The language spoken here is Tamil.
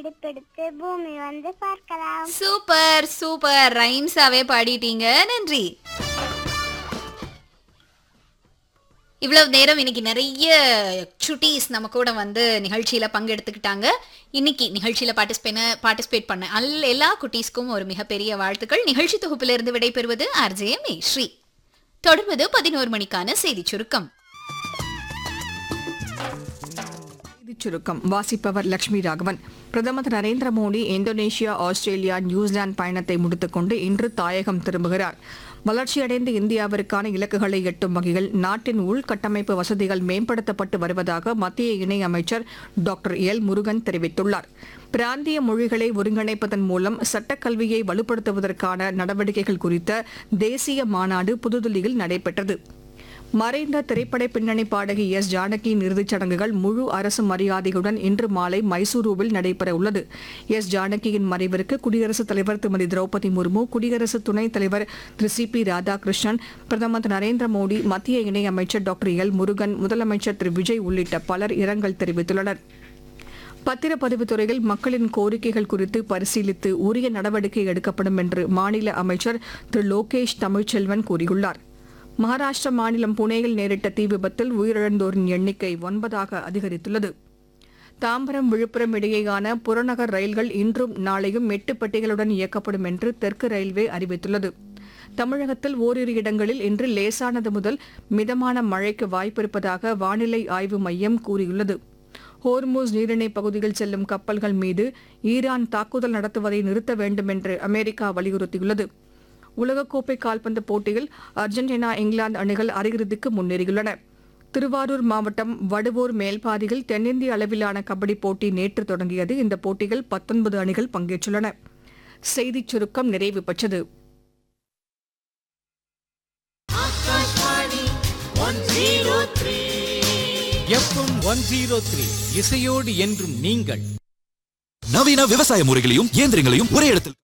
விடுப்பெடுத்து பூமி வந்து பார்க்கலாம். சூப்பர் சூப்பர், ரைம்ஸாவே பாடிட்டீங்க, நன்றி. இவ்வளவு நேரம் இன்னைக்கு நிறைய சுட்டீஸ் நம்ம கூட வந்து நிகழ்ச்சியில பங்கெடுத்துக்கிட்டாங்க. இன்னைக்கு நிகழ்ச்சியில பார்ட்டிசிபேட் பண்ண எல்லா குட்டீஸ்க்கும் ஒரு மிகப்பெரிய வாழ்த்துக்கள். நிகழ்ச்சி தொகுப்பிலிருந்து விடைபெறுவது RJ ஸ்ரீ. தொடர்வது 11 மணிக்கான செய்தி சுருக்கம். சுருக்கம் வாசிப்பவர் லட்சுமி ராகவன். பிரதமர் Narendra Modi Indonesia, Australia, New Zealand பயணத்தை முடித்துக்கொண்டு இன்று தாயகம் திரும்புகிறார். வளர்ச்சியடைந்த இந்தியாவிற்கான இலக்குகளை எட்டும் வகையில் நாட்டின் உள்கட்டமைப்பு வசதிகள் மேம்படுத்தப்பட்டு வருவதாக மத்திய இணையமைச்சர் டாக்டர் எல் முருகன் தெரிவித்துள்ளார். பிராந்திய மொழிகளை ஒருங்கிணைப்பதன் மூலம் சட்டக்கல்வியை வலுப்படுத்துவதற்கான நடவடிக்கைகள் குறித்த தேசிய மாநாடு புதுதில்லியில் நடைபெற்றது. மறைந்த திரைப்பட பின்னணி பாடகி எஸ் ஜானகியின் இறுதிச் சடங்குகள் முழு அரசு மரியாதையுடன் இன்று மாலை மைசூருவில் நடைபெற உள்ளது. எஸ் ஜானகியின் மறைவிற்கு குடியரசுத் தலைவர் திருமதி திரௌபதி முர்மு, குடியரசு துணைத் தலைவர் திரு CP ராதாகிருஷ்ணன், பிரதமர் திரு நரேந்திர மோடி, மத்திய இணையமைச்சர் டாக்டர் எல் முருகன், முதலமைச்சர் திரு விஜய் உள்ளிட்ட பலர் இரங்கல் தெரிவித்துள்ளனர். பத்திரப்பதிவுத்துறையில் மக்களின் கோரிக்கைகள் குறித்து பரிசீலித்து உரிய நடவடிக்கை எடுக்கப்படும் என்று மாநில அமைச்சர் திரு லோகேஷ் தமிழ்ச்செல்வன் கூறியுள்ளார். மகாராஷ்டிர மாநிலம் புனேயில் நேரிட்ட தீ விபத்தில் உயிரிழந்தோரின் எண்ணிக்கை 9 அதிகரித்துள்ளது. தாம்பரம், விழுப்புரம் இடையேயான புறநகர் ரயில்கள் இன்றும் நாளையும் 8 பெட்டிகளுடன் இயக்கப்படும் என்று தெற்கு ரயில்வே அறிவித்துள்ளது. தமிழகத்தில் ஓரிரு இடங்களில் இன்று லேசானது முதல் மிதமான மழைக்கு வாய்ப்பிருப்பதாக வானிலை ஆய்வு மையம் கூறியுள்ளது. ஹோர்முஸ் நீரிணை பகுதியில் செல்லும் கப்பல்கள் மீது ஈரான் தாக்குதல் நடத்துவதை நிறுத்த வேண்டும் என்று அமெரிக்கா வலியுறுத்தியுள்ளது. உலகக்கோப்பை கால்பந்து போட்டியில் அர்ஜென்டினா, இங்கிலாந்து அணிகள் அரையிறுதிக்கு முன்னேறியுள்ளன. திருவாரூர் மாவட்டம் வடுவூர் மேல்பாதியில் தென்னிந்திய அளவிலான கபடி போட்டி நேற்று தொடங்கியது. இந்த போட்டியில் 19 அணிகள் பங்கேற்றுள்ளன. செய்திச் சுருக்கம் நிறைவு பெற்றது. FM 103 இசையோடு என்றும் நீங்கள். நவீன விவசாய முறைகளையும் இயந்திரங்களையும் ஒரே இடத்தில்